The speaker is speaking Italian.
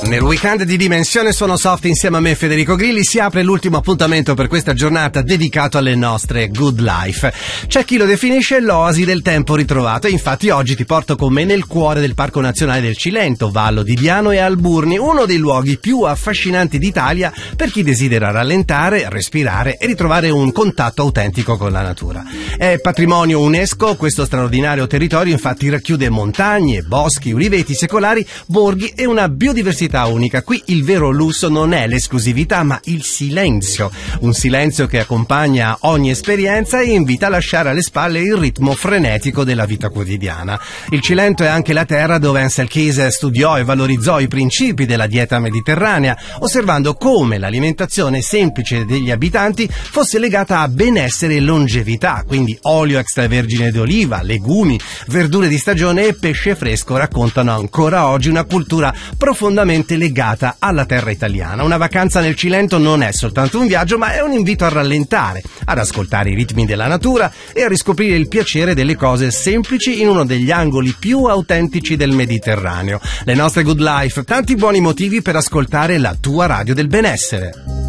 Nel weekend di Dimensione Suono Soft insieme a me Federico Grilli si apre l'ultimo appuntamento per questa giornata dedicato alle nostre good life. C'è chi lo definisce l'oasi del tempo ritrovato e infatti oggi ti porto con me nel cuore del Parco Nazionale del Cilento, Vallo di Diano e Alburni, uno dei luoghi più affascinanti d'Italia per chi desidera rallentare, respirare e ritrovare un contatto autentico con la natura. È patrimonio UNESCO, questo straordinario territorio infatti racchiude montagne, boschi, uliveti secolari, borghi e una biodiversità unica. Qui il vero lusso non è l'esclusività ma il silenzio, un silenzio che accompagna ogni esperienza e invita a lasciare alle spalle il ritmo frenetico della vita quotidiana. Il Cilento è anche la terra dove Ansel Keys studiò e valorizzò i principi della dieta mediterranea, osservando come l'alimentazione semplice degli abitanti fosse legata a benessere e longevità, quindi olio extravergine d'oliva, legumi, verdure di stagione e pesce fresco raccontano ancora oggi una cultura profondamente legata alla terra italiana. Una vacanza nel Cilento non è soltanto un viaggio, ma è un invito a rallentare, ad ascoltare i ritmi della natura e a riscoprire il piacere delle cose semplici in uno degli angoli più autentici del Mediterraneo. Le nostre good life, tanti buoni motivi per ascoltare la tua radio del benessere.